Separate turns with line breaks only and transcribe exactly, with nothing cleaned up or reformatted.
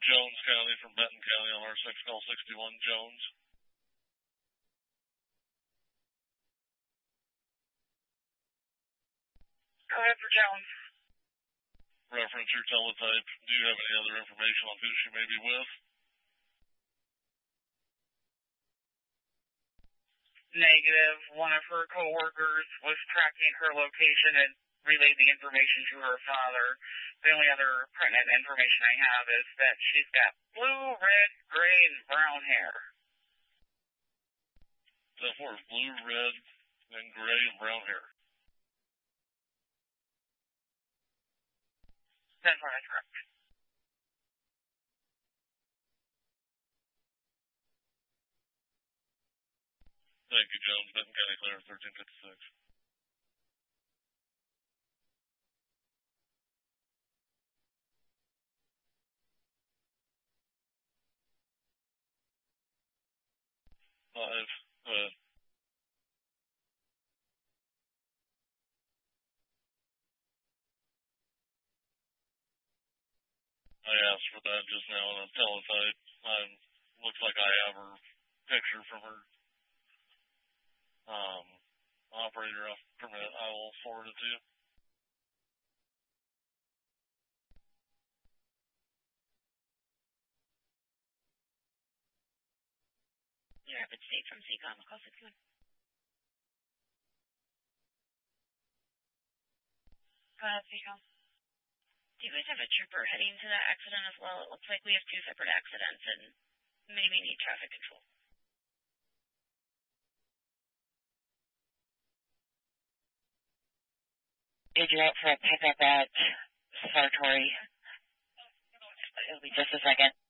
Jones County from Benton County on R six call sixty-one Jones.
Go ahead for Jones.
Reference your teletype. Do you have any other information on who she may be with?
Negative. One of her coworkers was tracking her location and relayed the information to her father. The only other pertinent information I have is that she's got blue, red, gray, and brown hair.
That for blue, red, and gray, and brown hair.
That's what I correct.
Thank you, Jones. Benton County Clear, thirteen fifty-six. Five. Uh, I asked for that just now on a teletype. Um, looks like I have her picture from her um, operator off permit. I will forward it to you.
Rapid State from Seacom, call sixty-one.
Go ahead, Seacom.
Do you guys have a trooper heading to that accident as well? It looks like we have two separate accidents and maybe need traffic control.
Did you out for a pickup at Sartori? It'll be just a second.